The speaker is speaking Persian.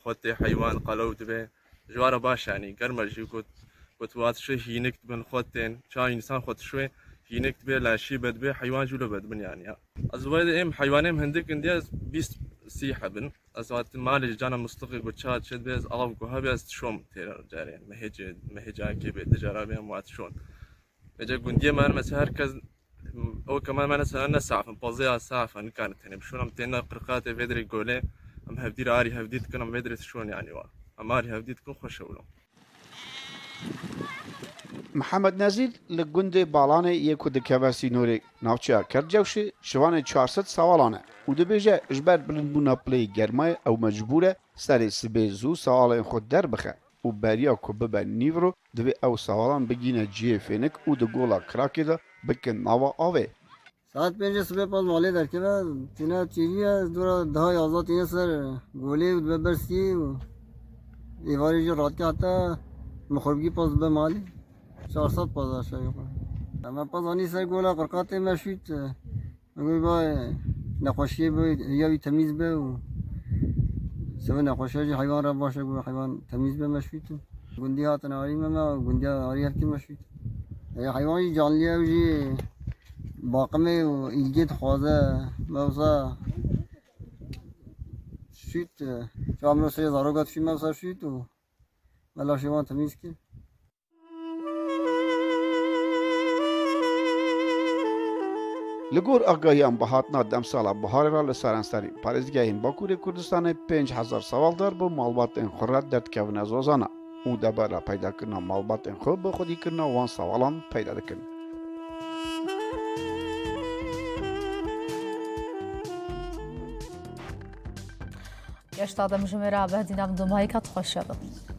خود حیوان قلو دبه جوار باش يعني قرمر جي كنت وات شو هينك من خودتين شا انسان خود شوي هينك دبه لا شي بدبه حيوان جولو بدبن يعني ازوايد ام حيوانهم هندك اندياز بيست سيحه بن ازوات مال جانا مستقل بتشات شد بيز الله كو بيز شوم تير جاري مهجا كي بتجارة بهم وات شون اجا قنديه ما مثلا هركز او كمان ما مثلا ساعه بوزيا ساعه كانت هنا بشون امتنا قرقات فيدري قوله ام هفدير اري هفديت كنا فيدري شلون يعني وا اماري هفديت كن خوش ولو محمد نزیل لگنده بالانه یک دکاوسی نوری ناوچه کرجوشی شوانه 400 سوالانه و دبیجه اجبر بلند بونا پلی گرمای او مجبوره سری سبی زو سوالین خود در بخه و بریا که ببه نیورو دوی او سوالان بگینه جیه فینک و دگولا کراکی ده بکن نوا آوه ساعت 5 صبح پاس مالی در که تینا چیزی از دورا 10-11 تینا سر گولی و برسی و دیواری جو رات که حتی مخربگی پاس به مالی 400 پاس آشایی کنم اما پاس آنی سر گولا قرقات مشوید مگوی با نقاشی با یا تمیز به و سوی نقاشی جی حیوان را باشه گوی حیوان تمیز به مشوید گندی ها تنهاری مما و گندی ها آری هرکی مشوید حیوانی جانلیه و جی باقمه و ایلگیت خوازه موزا شوید شامل سه زاروگات شوید موزا شوید و ملا شیوان تمیز که لگور آگاهیان بهاتنا دم سالا بهار را لسرانسری پارێزگایên Bakurê Kurdistanê 5,000 سواڵدار بۆ malbatên xwe re derdkevine zozana û debera peydakirina malbatên xwe bi xwedîkirina wan sawalan peyda dikin. Gešta demjimêra behdîna min domahîka dixweşe bin.